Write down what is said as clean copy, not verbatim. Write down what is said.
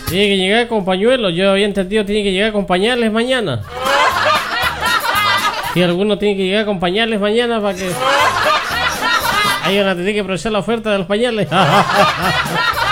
Tiene que llegar con pañuelos. Yo había entendido, tiene que llegar con pañales mañana. Si alguno tiene que llegar con pañales mañana para que... Ahí van a tener que aprovechar la oferta de los pañales.